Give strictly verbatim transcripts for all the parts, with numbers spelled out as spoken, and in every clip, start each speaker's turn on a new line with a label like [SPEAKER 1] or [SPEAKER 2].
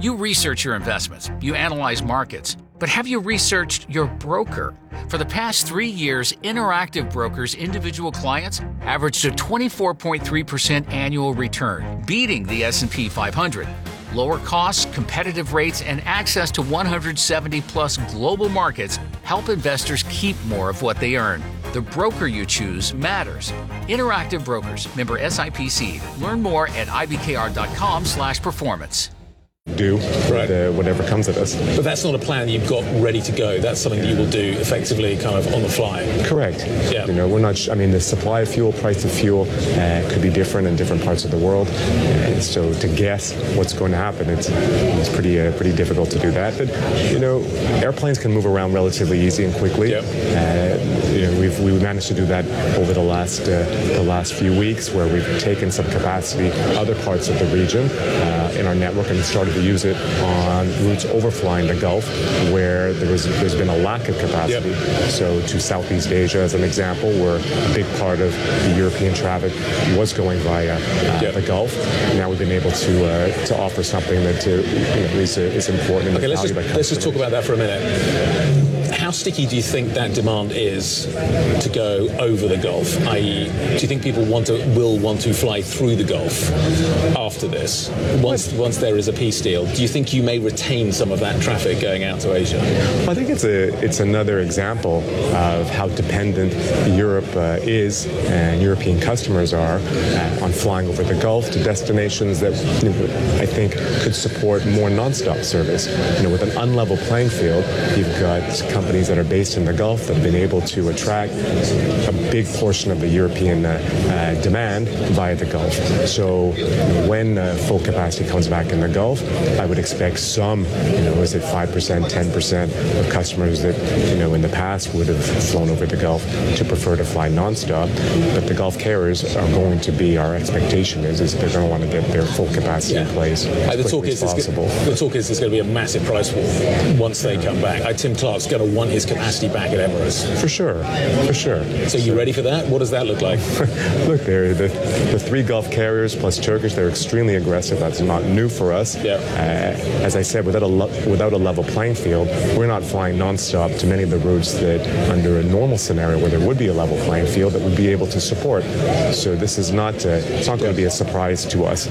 [SPEAKER 1] You research your investments, you analyze markets, but have you researched your broker? For the past three years, Interactive Brokers' individual clients averaged a twenty-four point three percent annual return, beating the S and P five hundred. Lower costs, competitive rates, and access to one hundred seventy plus global markets help investors keep more of what they earn. The broker you choose matters. Interactive Brokers, member S I P C. Learn more at I B K R dot com slash performance.
[SPEAKER 2] Do
[SPEAKER 3] right.
[SPEAKER 2] uh, whatever comes at us.
[SPEAKER 3] But that's not a plan you've got ready to go. That's something that you will do effectively kind of on the fly.
[SPEAKER 2] Correct.
[SPEAKER 3] Yeah.
[SPEAKER 2] You know, we're not, I mean, the supply of fuel, price of fuel uh, could be different in different parts of the world. Uh, so to guess what's going to happen, it's, it's pretty uh, pretty difficult to do that. But, you know, airplanes can move around relatively easy and quickly.
[SPEAKER 3] Yep.
[SPEAKER 2] Uh, you know, we've we managed to do that over the last uh, the last few weeks, where we've taken some capacity other parts of the region uh, in our network and started to use it on routes overflying the Gulf, where there was there's been a lack of capacity.
[SPEAKER 3] Yep.
[SPEAKER 2] So to Southeast Asia, as an example, where a big part of the European traffic was going via uh,
[SPEAKER 3] yep.
[SPEAKER 2] the Gulf. Now we've been able to uh, to offer something that uh, you know, is, uh, is important.
[SPEAKER 3] Okay, let's just, let's just talk about that for a minute. How sticky do you think that demand is to go over the Gulf? that is, do you think people want to will want to fly through the Gulf after this? Once once there is a peace deal, do you think you may retain some of that traffic going out to Asia?
[SPEAKER 2] I think it's a it's another example of how dependent Europe uh, is and European customers are uh, on flying over the Gulf to destinations that, you know, I think could support more nonstop service. You know, with an unlevel playing field, you've got companies that are based in the Gulf that have been able to attract a big portion of the European uh, uh, demand via the Gulf. So when uh, full capacity comes back in the Gulf, I would expect some, you know, is it five percent, ten percent of customers that, you know, in the past would have flown over the Gulf to prefer to fly nonstop. But the Gulf carriers are going to be, our expectation is, is they're going to want to get their full capacity
[SPEAKER 3] yeah.
[SPEAKER 2] in place as
[SPEAKER 3] the
[SPEAKER 2] quickly
[SPEAKER 3] talk
[SPEAKER 2] as
[SPEAKER 3] is
[SPEAKER 2] possible.
[SPEAKER 3] Gonna, the talk is there's going to be a massive price war once they come back. Uh, Tim Clark's going to want his capacity back at Emirates.
[SPEAKER 2] For sure, for sure.
[SPEAKER 3] So you ready for that? What does that look like?
[SPEAKER 2] Look, they're the, the three Gulf carriers plus Turkish, they're extremely aggressive. That's not new for us.
[SPEAKER 3] Yeah.
[SPEAKER 2] Uh, as I said, without a, without a level playing field, we're not flying nonstop to many of the routes that under a normal scenario where there would be a level playing field that would be able to support. So this is not, uh, it's not going to be a surprise to us.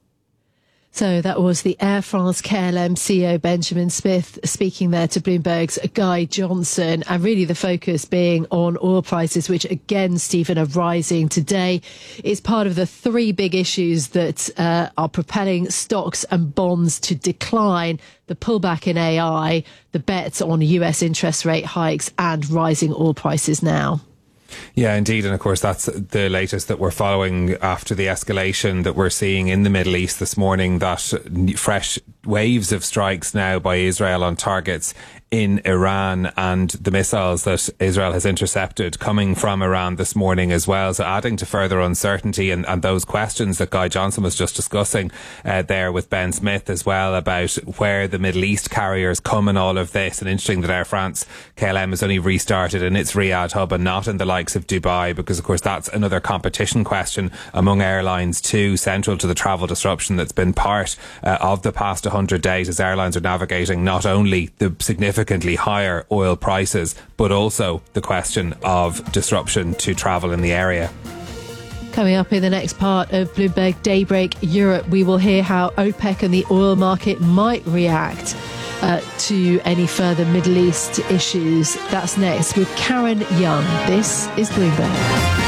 [SPEAKER 4] So that was the Air France K L M C E O Benjamin Smith speaking there to Bloomberg's Guy Johnson, and really the focus being on oil prices, which again, Stephen, are rising today. It's part of the three big issues that uh, are propelling stocks and bonds to decline: the pullback in A I, the bets on U S interest rate hikes, and rising oil prices now.
[SPEAKER 5] Yeah, indeed. And of course, that's the latest that we're following after the escalation that we're seeing in the Middle East this morning, that fresh waves of strikes now by Israel on targets in Iran, and the missiles that Israel has intercepted coming from Iran this morning as well. So adding to further uncertainty and, and those questions that Guy Johnson was just discussing uh, there with Ben Smith as well, about where the Middle East carriers come in all of this. And interesting that Air France K L M has only restarted in its Riyadh hub and not in the likes of Dubai, because of course that's another competition question among airlines too, central to the travel disruption that's been part uh, of the past one hundred days, as airlines are navigating not only the significant significantly higher oil prices, but also the question of disruption to travel in the area.
[SPEAKER 4] Coming up in the next part of Bloomberg Daybreak Europe, we will hear how OPEC and the oil market might react uh, to any further Middle East issues. That's next with Karen Young. This is Bloomberg.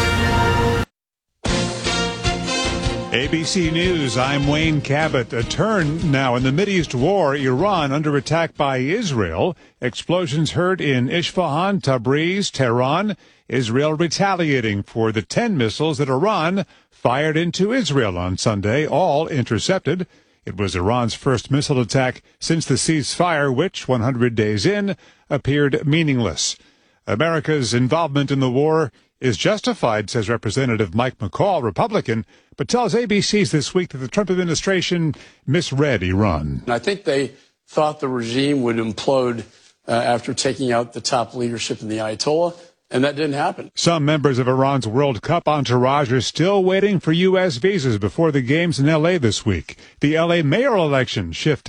[SPEAKER 6] A B C News, I'm Wayne Cabot. A turn now in the Mideast war, Iran under attack by Israel. Explosions heard in Isfahan, Tabriz, Tehran. Israel retaliating for the ten missiles that Iran fired into Israel on Sunday, all intercepted. It was Iran's first missile attack since the ceasefire, which, one hundred days in, appeared meaningless. America's involvement in the war is justified, says Representative Mike McCall, Republican, but tells A B C's This Week that the Trump administration misread Iran.
[SPEAKER 7] I think they thought the regime would implode uh, after taking out the top leadership in the Ayatollah, and that didn't happen.
[SPEAKER 6] Some members of Iran's World Cup entourage are still waiting for U S visas before the games in L A this week. The L A mayoral election shifted.